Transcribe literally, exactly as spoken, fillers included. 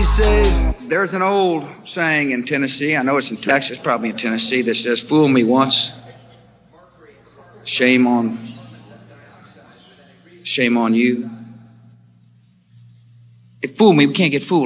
say? There's an old saying in Tennessee, I know it's in Texas, probably in Tennessee, that says, fool me once, shame on, shame on you. If fool me, we can't get fooled.